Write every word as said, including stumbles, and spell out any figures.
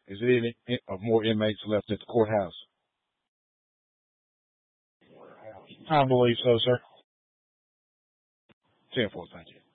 Is there any in- uh, more inmates left at the courthouse? I believe so, sir. ten four, thank you.